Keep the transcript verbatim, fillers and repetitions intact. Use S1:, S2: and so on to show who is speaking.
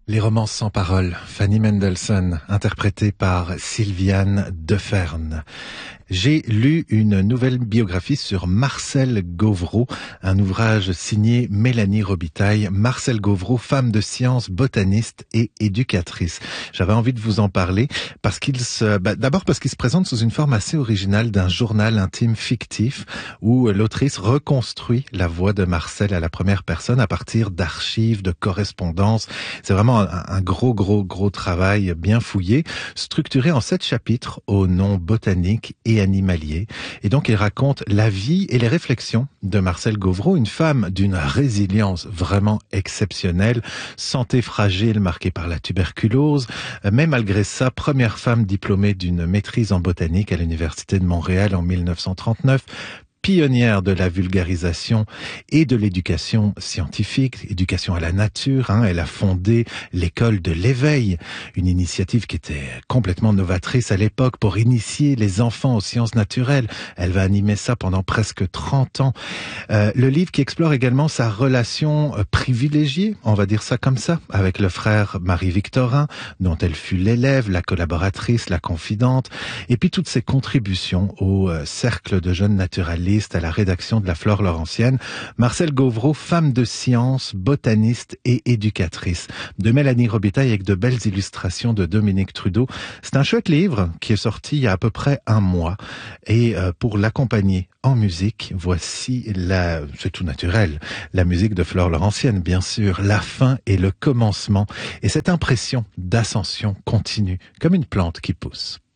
S1: Les romances sans parole, Fanny Mendelssohn, interprétée par Sylviane Deferne. J'ai lu une nouvelle biographie sur Marcel Gauvreau, un ouvrage signé Mélanie Robitaille. Marcel Gauvreau, femme de science, botaniste et éducatrice. J'avais envie de vous en parler parce qu'il se, bah, d'abord parce qu'il se présente sous une forme assez originale d'un journal intime fictif où l'autrice reconstruit la voix de Marcel à la première personne à partir d'archives, de correspondances. C'est vraiment un, un gros, gros, gros travail bien fouillé, structuré en sept chapitres aux noms botaniques et animalier. Et donc, il raconte la vie et les réflexions de Marcel Gauvreau, une femme d'une résilience vraiment exceptionnelle, santé fragile marquée par la tuberculose, mais malgré ça, première femme diplômée d'une maîtrise en botanique à l'Université de Montréal en mille neuf cent trente-neuf, pionnière de la vulgarisation et de l'éducation scientifique, éducation à la nature. Hein. Elle a fondé l'école de l'éveil, une initiative qui était complètement novatrice à l'époque pour initier les enfants aux sciences naturelles. Elle va animer ça pendant presque trente ans. Euh, le livre qui explore également sa relation euh, privilégiée, on va dire ça comme ça, avec le frère Marie-Victorin, dont elle fut l'élève, la collaboratrice, la confidente, et puis toutes ses contributions au euh, cercle de jeunes naturalistes, à la rédaction de la Flore Laurentienne. Marcel Gauvreau, femme de science, botaniste et éducatrice. De Mélanie Robitaille avec de belles illustrations de Dominique Trudeau. C'est un chouette livre qui est sorti il y a à peu près un mois. Et euh, pour l'accompagner en musique, voici la, c'est tout naturel, la musique de Flore Laurentienne, bien sûr, la fin et le commencement. Et cette impression d'ascension continue, comme une plante qui pousse.